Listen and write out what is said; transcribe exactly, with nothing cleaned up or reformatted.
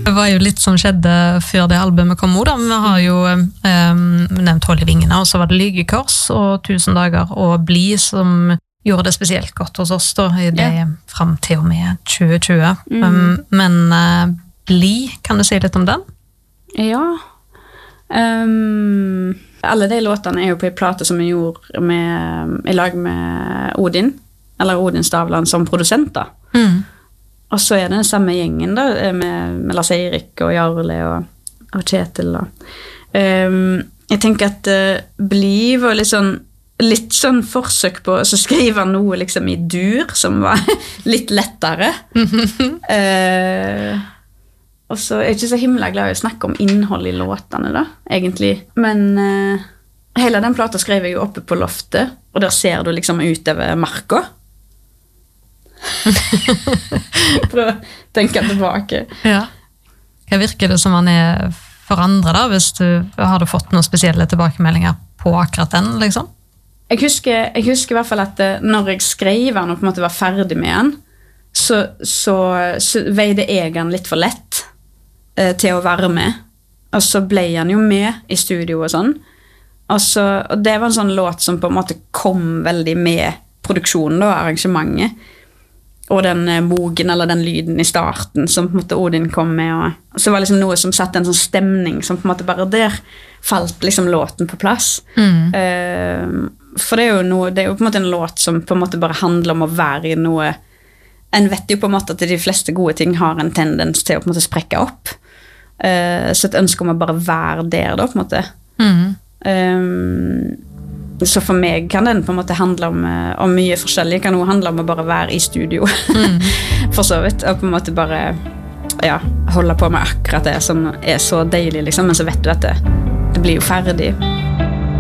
Det var jo litt som skjedde før det albumet kom ut. Vi har jo um, nevnt Hold i vingene, og så var det Lygekors og Tusen dager og Bli som gjorde det spesielt godt hos oss da, i det ja. Frem til og med tjue tjue. Mm. Um, men uh, Bli, kan du si litt om den? Ja. Um, alle de låtene er jo på en plate som vi gjorde med, i lag med Odin, eller Odin Stavland som produsent da. Mm. Og så er det den samme gjengen da, med, med Lars Eirik og Jarle og, og Kjetil. Og. Um, jeg tenker at uh, Bli var litt sånn, litt sånn forsøk på å skrive noe liksom i dur, som var litt lettere. uh, og så er jeg ikke så himla glad i å snakke om innhold i låtene da, egentlig. Men uh, hele den plata skrev jeg jo oppe på loftet, og der ser du liksom utover marka. For å tenke tilbake. Ja. Hva virker det som han er for andre da, hvis du hadde fått noen spesielle tilbakemeldinger på akkurat den, liksom? Jeg husker, jeg husker i hvert fall at når jeg skrev han og på en måte var ferdig med han, så, så, så veide jeg han litt for lett eh, til å være med. Og så ble han jo med i studio og sånn. Og, så, og det var en sånn låt som på en måte kom veldig med produksjonen da, arrangementet. Og den mogen eller den lyden i starten som på en måte Odin kom med. Og så var det liksom noe som satte en sånn stemning som på en måte bare der falt liksom låten på plass. Mm. Uh, for det er jo noe, det er jo på en måte en låt som på en måte bare handler om å være i noe. En vet jo på en måte at de fleste gode ting har en tendens til å på en måte sprekke opp. Uh, så et ønske om å bare være der da på en måte. Mm. Um, Så for meg kan den på en måte handle om, om mye forskjellig. Kan noe handle om å bare være i studio. Mm. For så vidt. Og på en måte bare ja, holde på med akkurat det som er så deilig, liksom. Men så vet du at det, det blir jo ferdig.